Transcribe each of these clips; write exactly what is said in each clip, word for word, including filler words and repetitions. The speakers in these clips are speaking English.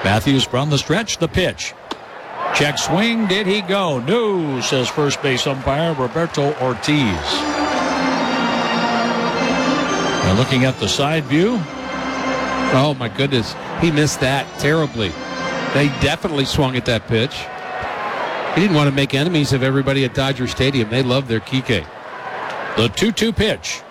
Matthews from the stretch, the pitch. Check swing, did he go? No, says first base umpire Roberto Ortiz. Now looking at the side view. Oh, my goodness. He missed that terribly. They definitely swung at that pitch. He didn't want to make enemies of everybody at Dodger Stadium. They love their Kike. The two two pitch.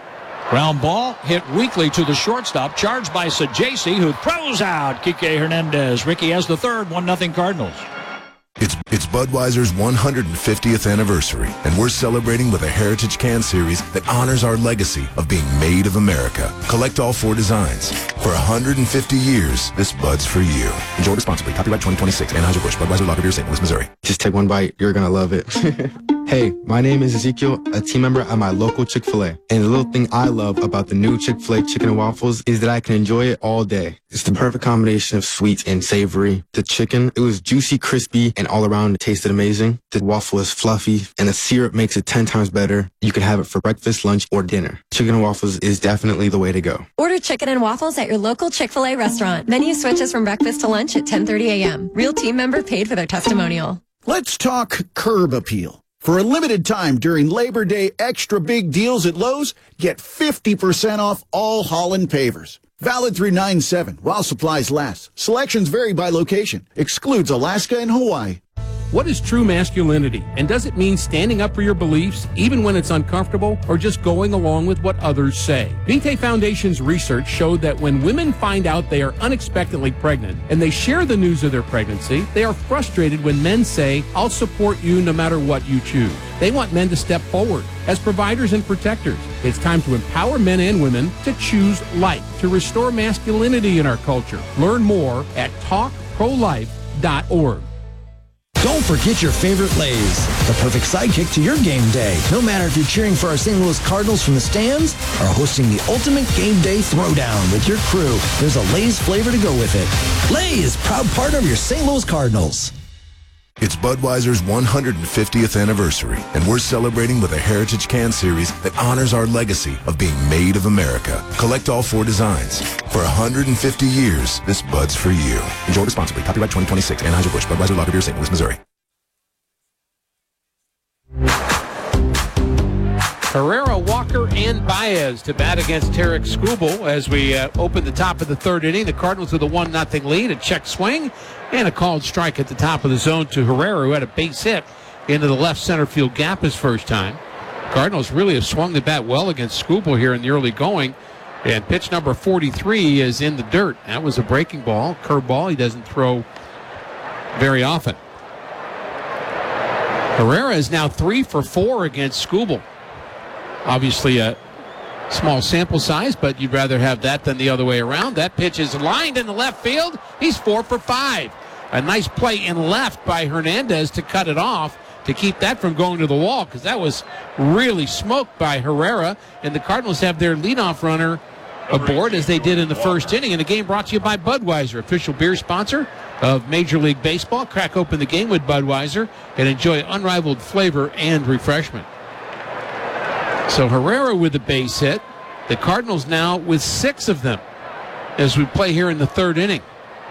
Ground ball hit weakly to the shortstop, charged by Sajaci, who throws out Kike Hernandez. Ricky has the third, one nothing Cardinals. It's it's Budweiser's one hundred fiftieth anniversary, and we're celebrating with a Heritage Can Series that honors our legacy of being made of America. Collect all four designs. For one hundred fifty years, this Bud's for you. Enjoy responsibly. Copyright twenty twenty-six. Anheuser-Busch. Budweiser Lager Beer, Saint Louis, Missouri. Just take one bite. You're going to love it. Hey, my name is Ezekiel, a team member at my local Chick-fil-A. And the little thing I love about the new Chick-fil-A chicken and waffles is that I can enjoy it all day. It's the perfect combination of sweet and savory. The chicken, it was juicy, crispy, and all around it tasted amazing. The waffle is fluffy, and the syrup makes it ten times better. You can have it for breakfast, lunch, or dinner. Chicken and waffles is definitely the way to go. Order chicken and waffles at your local Chick-fil-A restaurant. Menu switches from breakfast to lunch at ten thirty a.m. Real team member paid for their testimonial. Let's talk curb appeal. For a limited time during Labor Day extra big deals at Lowe's, get fifty percent off all Holland pavers. Valid through nine seven while supplies last. Selections vary by location. Excludes Alaska and Hawaii. What is true masculinity? And does it mean standing up for your beliefs, even when it's uncomfortable, or just going along with what others say? Vitae Foundation's research showed that when women find out they are unexpectedly pregnant and they share the news of their pregnancy, they are frustrated when men say, "I'll support you no matter what you choose." They want men to step forward as providers and protectors. It's time to empower men and women to choose life, to restore masculinity in our culture. Learn more at talk pro life dot org. Don't forget your favorite Lay's, the perfect sidekick to your game day. No matter if you're cheering for our Saint Louis Cardinals from the stands or hosting the ultimate game day throwdown with your crew, there's a Lay's flavor to go with it. Lay's, proud partner of your Saint Louis Cardinals. It's Budweiser's one hundred fiftieth anniversary, and we're celebrating with a Heritage Can Series that honors our legacy of being made of America. Collect all four designs. For one hundred fifty years, this Bud's for you. Enjoy responsibly. Copyright twenty twenty-six. Anheuser-Busch. Budweiser Lager Beer, Saint Louis, Missouri. Herrera, Walker, and Baez to bat against Tarek Skubal as we uh, open the top of the third inning. The Cardinals with a one nothing lead, a check swing, and a called strike at the top of the zone to Herrera, who had a base hit into the left center field gap his first time. Cardinals really have swung the bat well against Skubal here in the early going, and pitch number forty-three is in the dirt. That was a breaking ball, curveball. He doesn't throw very often. Herrera is now three for four against Skubal. Obviously a small sample size, but you'd rather have that than the other way around. That pitch is lined in the left field. He's four for five. A nice play in left by Hernandez to cut it off, to keep that from going to the wall, because that was really smoked by Herrera. And the Cardinals have their leadoff runner aboard, as they did in the first inning. And the game brought to you by Budweiser, official beer sponsor of Major League Baseball. Crack open the game with Budweiser and enjoy unrivaled flavor and refreshment. So Herrera with the base hit. The Cardinals now with six of them as we play here in the third inning.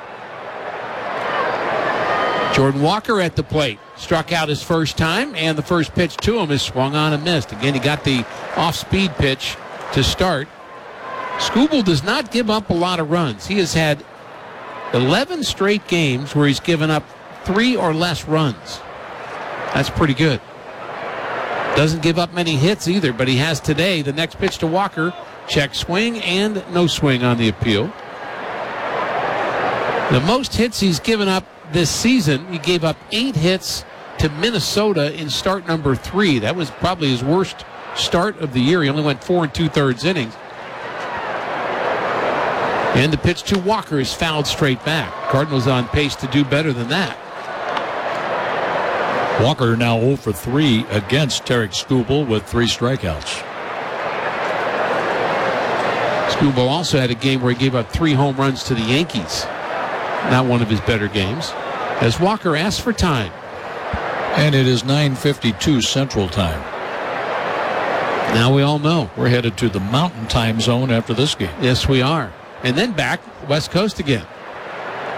Jordan Walker at the plate. Struck out his first time, and the first pitch to him is swung on and missed. Again, he got the off-speed pitch to start. Skubal does not give up a lot of runs. He has had eleven straight games where he's given up three or less runs. That's pretty good. Doesn't give up many hits either, but he has today. The next pitch to Walker, check swing and no swing on the appeal. The most hits he's given up this season, he gave up eight hits to Minnesota in start number three. That was probably his worst start of the year. He only went four and two-thirds innings. And the pitch to Walker is fouled straight back. Cardinals on pace to do better than that. Walker now oh for three against Tarek Skubal with three strikeouts. Skubal also had a game where he gave up three home runs to the Yankees. Not one of his better games. As Walker asks for time. And it is nine fifty-two Central Time. Now we all know. We're headed to the Mountain Time Zone after this game. Yes, we are. And then back West Coast again.